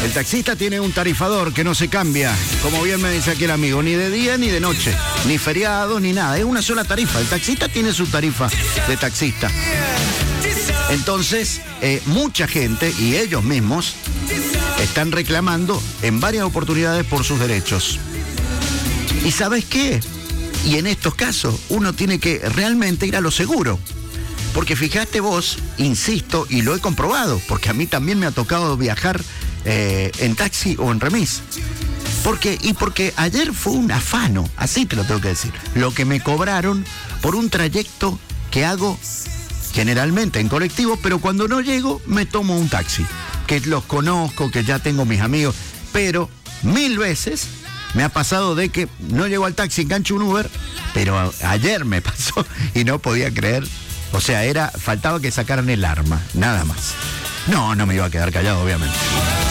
El taxista tiene un tarifador que no se cambia, como bien me dice aquí el amigo, ni de día ni de noche, ni feriado ni nada, es una sola tarifa. El taxista tiene su tarifa de taxista. Entonces, mucha gente y ellos mismos están reclamando en varias oportunidades por sus derechos. ¿Y sabes qué? Y en estos casos uno tiene que realmente ir a lo seguro. Porque fíjate vos, insisto, y lo he comprobado, porque a mí también me ha tocado viajar en taxi o en remis. Porque ayer fue un afano, así te lo tengo que decir, lo que me cobraron por un trayecto que hago generalmente en colectivo, pero cuando no llego me tomo un taxi, que los conozco, que ya tengo mis amigos, pero 1000 veces me ha pasado de que no llego al taxi, engancho un Uber, pero ayer me pasó y no podía creer. O sea, faltaba que sacaran el arma, nada más. No me iba a quedar callado, obviamente.